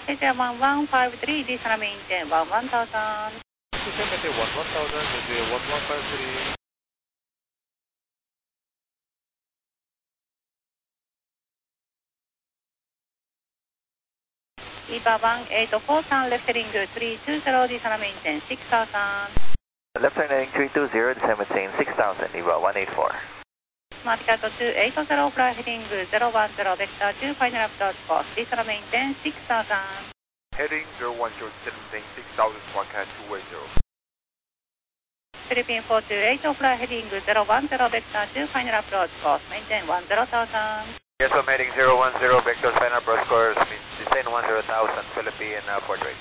Asia 1153, descend maintain 11,000. Descend 11,000, runway 1153. EVA 184, turn left heading 320, descend maintain 6,000. Left heading 320, descend maintain 6,000, EVA 184. Smart Cat 280, fly heading 010, vector 2, final approach course, descend maintain 6,000. Heading 010, descend maintain 6,000, Smart Cat 280. Philippine 428, fly heading 010, vector 2, final approach course, maintain 10,000. Yes, I'm heading 010, vector final approach course, descend 10,000, Philippine 428.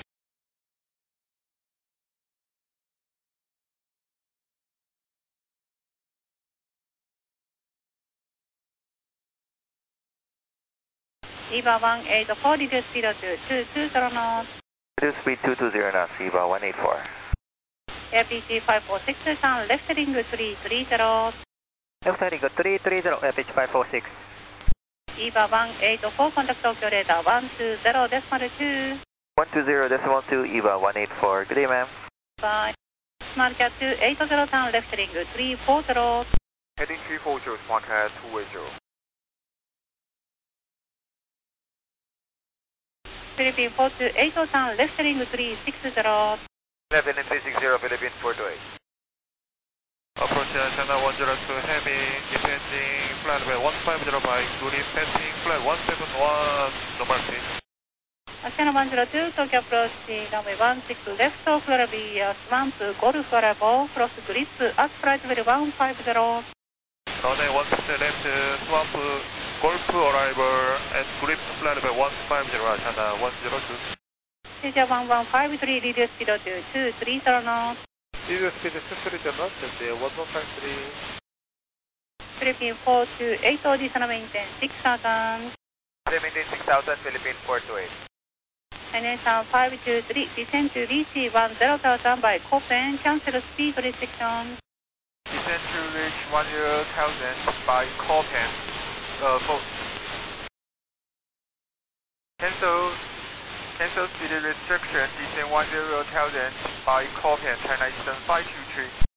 EVA 184, reduce speed to 220 knots. Reduce speed 220 knots, EVA 184. APG 546, turn left heading 330. Left heading 330, APG 546. EVA 184, contact Tokyo radar 120.2. 120.2, EVA 184. Good day, ma'am. Bye. Smart Cat 280, turn left heading 340. Heading 340, Smart Cat 280. Philippine 428, turn left heading 360. Left heading 360, Philippine 428. Approach China 102 Heavy, descending flight level 150 by Green passing flight 171, normal speed. China 102, Tokyo approach, runway 16 left, Flora B, swamp, Golf arrival, cross grip, at flight level 150. Runway 16 left, swamp, Golf arrival, and grip flight level 150, China 102. Asia 1153, reduce speed to 230 knots. Reduce speed 230 knots, runway 1153. Philippine 428, descend maintain 6,000. Maintain 6,000, Philippine 428. NS 523, descend to reach 10,000 by Copen, cancel speed restriction. Descend to reach 10,000 by Copen. Cancel speed restriction, descend 10,000 by Copen, China Eastern 523.